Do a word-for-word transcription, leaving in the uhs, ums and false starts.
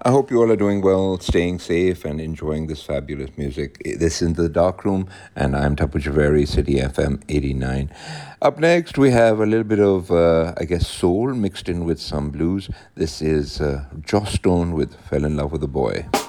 I hope you all are doing well, staying safe, and enjoying this fabulous music. This is The Dark Room, and I'm Tapu Javeri, City F M eighty-nine. Up next, we have a little bit of, uh, I guess, soul mixed in with some blues. This is uh, Joss Stone with Fell in Love with a Boy.